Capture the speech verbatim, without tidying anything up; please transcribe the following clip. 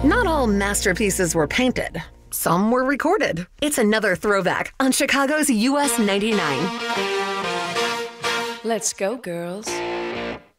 Not all masterpieces were painted. Some were recorded. It's another throwback on Chicago's U S ninety-nine. Let's go, girls.